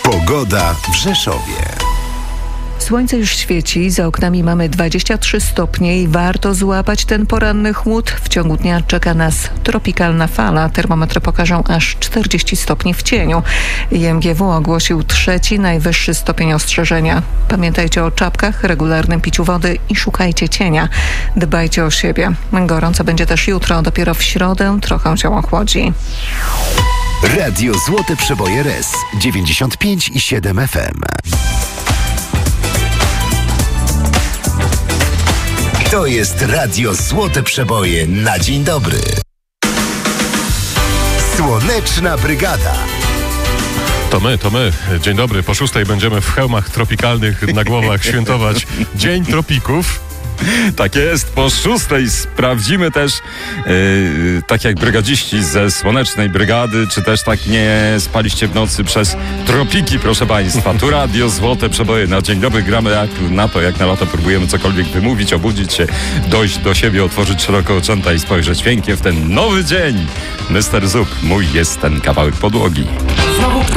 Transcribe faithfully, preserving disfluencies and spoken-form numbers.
Pogoda w Rzeszowie. Słońce już świeci, za oknami mamy dwadzieścia trzy stopnie i warto złapać ten poranny chłód. W ciągu dnia czeka nas tropikalna fala. Termometry pokażą aż czterdzieści stopni w cieniu. I M G W ogłosił trzeci najwyższy stopień ostrzeżenia. Pamiętajcie o czapkach, regularnym piciu wody i szukajcie cienia. Dbajcie o siebie. Gorąco będzie też jutro, dopiero w środę trochę się ochłodzi. Radio Złote Przeboje R E S dziewięćdziesiąt pięć i siedem F M. To jest Radio Złote Przeboje na dzień dobry. Słoneczna Brygada. To my, to my. Dzień dobry. Po szóstej będziemy w hełmach tropikalnych na głowach świętować Dzień Tropików. Tak jest, po szóstej sprawdzimy też, yy, tak jak brygadziści ze Słonecznej Brygady, czy też tak nie spaliście w nocy przez tropiki, proszę Państwa. Tu Radio Złote Przeboje na dzień dobry. Gramy jak na to, jak na lato próbujemy cokolwiek wymówić, obudzić się, dojść do siebie, otworzyć szeroko oczęta i spojrzeć pięknie w ten nowy dzień. mister Zup, mój jest ten kawałek podłogi. Znowu